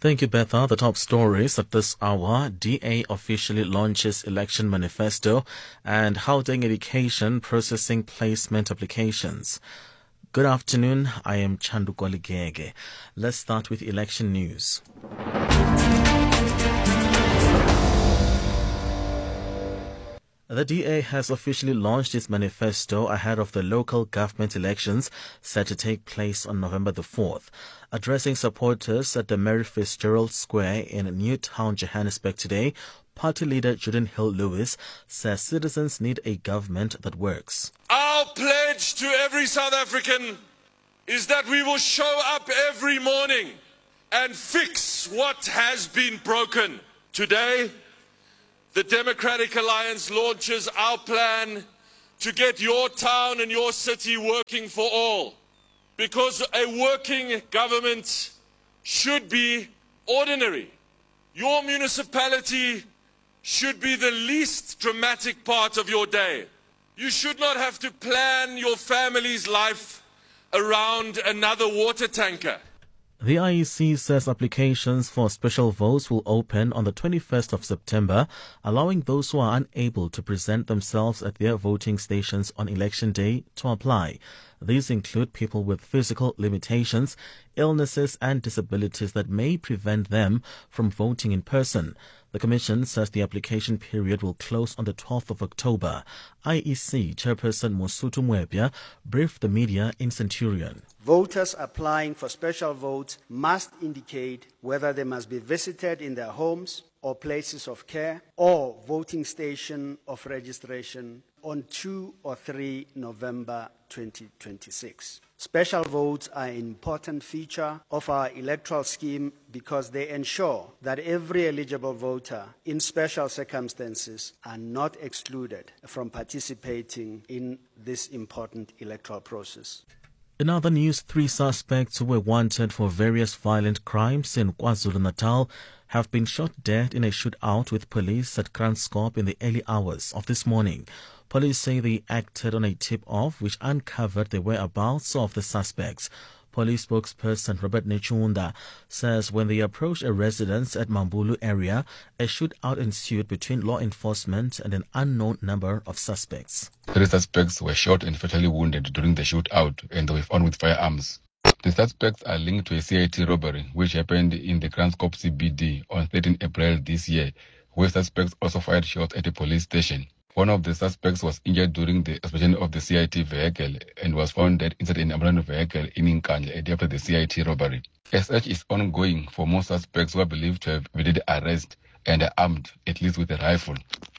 Thank you, Betha. The top stories at this hour. DA officially launches election manifesto and Gauteng Education processing placement applications. Good afternoon. I am Chandu Kwaligege. Let's start with election news. The DA has officially launched its manifesto ahead of the local government elections set to take place on November the 4th. Addressing supporters at the Mary Fitzgerald Square in Newtown, Johannesburg today, party leader Jordan Hill-Lewis says citizens need a government that works. Our pledge to every South African is that we will show up every morning and fix what has been broken. Today, the Democratic Alliance launches our plan to get your town and your city working for all. Because a working government should be ordinary. Your municipality should be the least dramatic part of your day. You should not have to plan your family's life around another water tanker. The IEC says applications for special votes will open on the 21st of September, allowing those who are unable to present themselves at their voting stations on election day to apply. These include people with physical limitations, illnesses and disabilities that may prevent them from voting in person. The Commission says the application period will close on the 12th of October. IEC Chairperson Mosotho Moepya briefed the media in Centurion. Voters applying for special votes must indicate whether they must be visited in their homes or places of care or voting station of registration on 2 or 3 November 2026. Special votes are an important feature of our electoral scheme because they ensure that every eligible voter in special circumstances are not excluded from participating in this important electoral process. In other news, 3 suspects who were wanted for various violent crimes in KwaZulu-Natal have been shot dead in a shootout with police at Kranskop in the early hours of this morning. Police say they acted on a tip-off which uncovered the whereabouts of the suspects. Police spokesperson Robert Nechunda says when they approached a residence at Mambulu area, a shootout ensued between law enforcement and an unknown number of suspects. 3 suspects were shot and fatally wounded during the shootout and they were found with firearms. The suspects are linked to a CIT robbery which happened in the Kranskop CBD on 13 April this year, where suspects also fired shots at a police station. One of the suspects was injured during the explosion of the CIT vehicle and was found dead inside an ambulance vehicle in Nkandla a day after the CIT robbery. A search is ongoing for more suspects who are believed to have evaded arrest and are armed, at least with a rifle.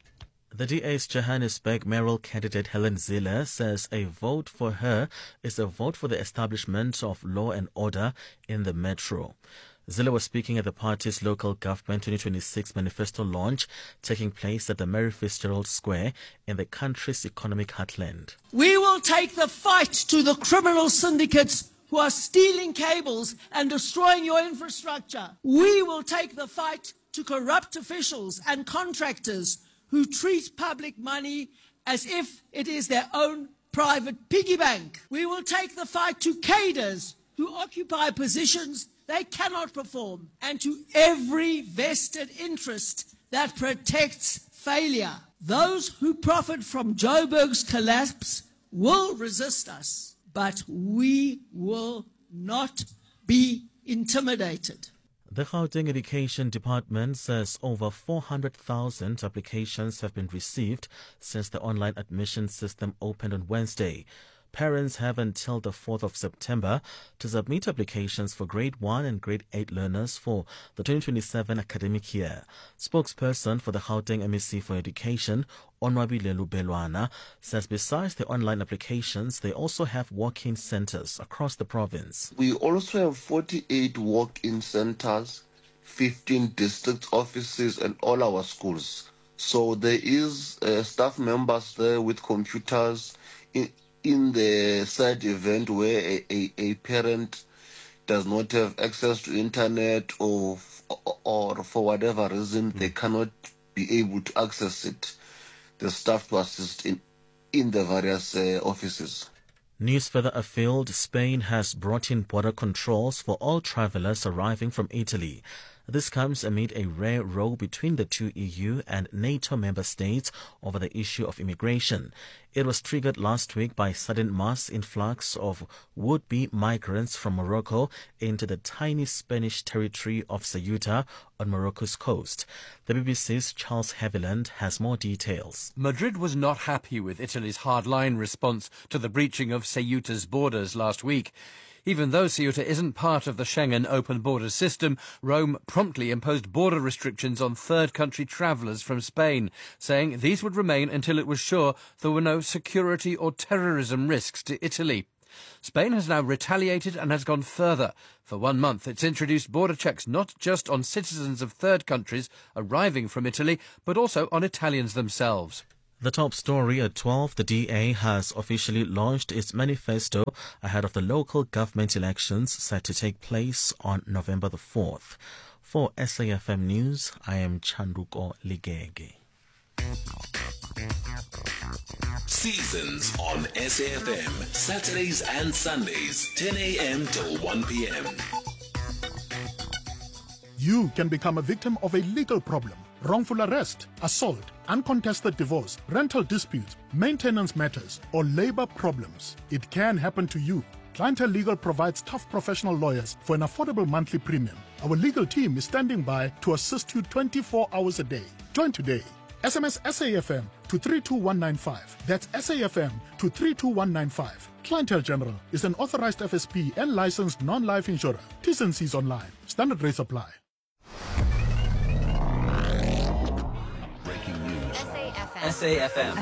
The DA's Johannesburg mayoral candidate Helen Zille says a vote for her is a vote for the establishment of law and order in the metro. Zille was speaking at the party's local government 2026 manifesto launch taking place at the Mary Fitzgerald Square in the country's economic heartland. We will take the fight to the criminal syndicates who are stealing cables and destroying your infrastructure. We will take the fight to corrupt officials and contractors who treat public money as if it is their own private piggy bank. We will take the fight to cadres who occupy positions they cannot perform, and to every vested interest that protects failure. Those who profit from Joburg's collapse will resist us, but we will not be intimidated. The Gauteng Education Department says over 400,000 applications have been received since the online admission system opened on Wednesday. Parents have until the 4th of September to submit applications for Grade 1 and Grade 8 learners for the 2027 academic year. Spokesperson for the Gauteng MEC for Education, Onwabile Lubelwana, says besides the online applications, they also have walk-in centers across the province. We also have 48 walk-in centers, 15 district offices and all our schools. So there is staff members there with computers in the said event where a parent does not have access to internet or for whatever reason they cannot be able to access it. The staff to assist in the various offices. News further afield, Spain has brought in border controls for all travelers arriving from Italy. This comes amid a rare row between the two EU and NATO member states over the issue of immigration. It was triggered last week by sudden mass influx of would-be migrants from Morocco into the tiny Spanish territory of Ceuta on Morocco's coast. The BBC's Charles Haviland has more details. Madrid was not happy with Italy's hardline response to the breaching of Ceuta's borders last week. Even though Ceuta isn't part of the Schengen open borders system, Rome promptly imposed border restrictions on third country travellers from Spain, saying these would remain until it was sure there were no security or terrorism risks to Italy. Spain has now retaliated and has gone further. For 1 month, it's introduced border checks not just on citizens of third countries arriving from Italy, but also on Italians themselves. The top story at 12, the DA has officially launched its manifesto ahead of the local government elections set to take place on November the 4th. For SAFM News, I am Chanduko Ligege. Seasons on SAFM, Saturdays and Sundays, 10 a.m. till 1 p.m. You can become a victim of a legal problem. Wrongful arrest, assault, uncontested divorce, rental disputes, maintenance matters, or labor problems. It can happen to you. Clientele Legal provides tough professional lawyers for an affordable monthly premium. Our legal team is standing by to assist you 24 hours a day. Join today. SMS SAFM to 32195. That's SAFM to 32195. Clientele General is an authorized FSP and licensed non-life insurer. T's and C's online. Standard rates apply. SAFM.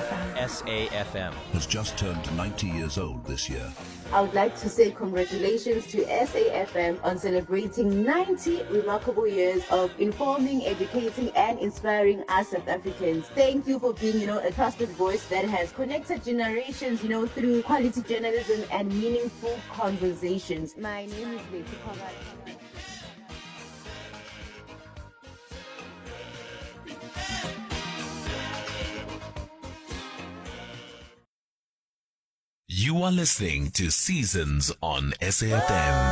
Has just turned 90 years old this year. I would like to say congratulations to SAFM on celebrating 90 remarkable years of informing, educating, and inspiring us South Africans. Thank you for being, a trusted voice that has connected generations, through quality journalism and meaningful conversations. My name is Betty Pavard. You are listening to Seasons on SAFM.